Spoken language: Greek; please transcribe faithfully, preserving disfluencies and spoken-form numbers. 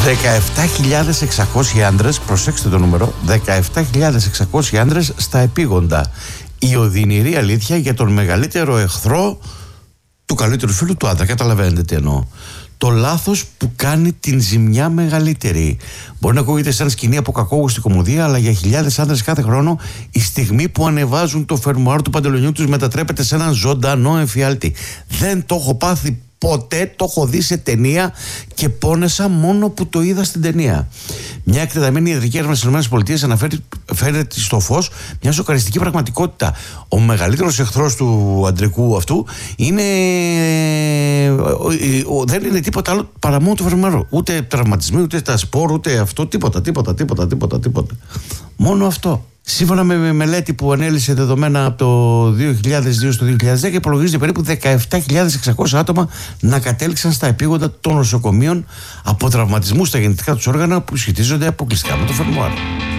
δεκαεπτά χιλιάδες εξακόσιοι άντρες, προσέξτε το νούμερο, δεκαεπτά χιλιάδες εξακόσιοι άντρες στα επίγοντα. Η οδυνηρή αλήθεια για τον μεγαλύτερο εχθρό του καλύτερου φίλου του άντρα. Καταλαβαίνετε τι εννοώ. Το λάθος που κάνει την ζημιά μεγαλύτερη. Μπορεί να ακούγεται σαν σκηνή από κακόγουστη κομμωδία, αλλά για χιλιάδες άντρες κάθε χρόνο η στιγμή που ανεβάζουν το φερμουάρ του παντελονιού τους μετατρέπεται σε έναν ζωντανό εφιάλτη. Δεν το έχω πάθει ποτέ, το έχω δει σε ταινία και πόνεσα μόνο που το είδα στην ταινία. Μια εκτεταμένη ιατρική έρευνα στις ΗΠΑ αναφέρει στο φως μια σοκαριστική πραγματικότητα. Ο μεγαλύτερος εχθρός του αντρικού αυτού είναι, δεν είναι τίποτα άλλο παρά μόνο το φερμουάρο. Ούτε τραυματισμοί, ούτε τα σπορ, ούτε αυτό, τίποτα, τίποτα, τίποτα, τίποτα, τίποτα. Μόνο αυτό. Σύμφωνα με μελέτη που ανέλυσε δεδομένα από το δύο χιλιάδες δύο στο δύο χιλιάδες δέκα, υπολογίζεται περίπου δεκαεπτά χιλιάδες εξακόσια άτομα να κατέληξαν στα επίγοντα των νοσοκομείων από τραυματισμούς στα γεννητικά τους όργανα που σχετίζονται αποκλειστικά με το φερμουάρ.